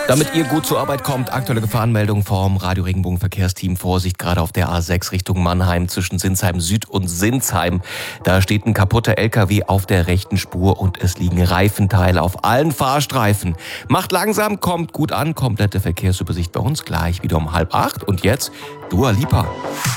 Damit ihr gut zur Arbeit kommt, aktuelle Gefahrenmeldung vom Radio Regenbogen Verkehrsteam. Vorsicht, gerade auf der A6 Richtung Mannheim zwischen Sinsheim Süd und Sinsheim. Da steht ein kaputter LKW auf der rechten Spur und es liegen Reifenteile auf allen Fahrstreifen. Macht langsam, kommt gut an. Komplette Verkehrsübersicht bei uns gleich wieder um 7:30. Und jetzt Dua Lipa.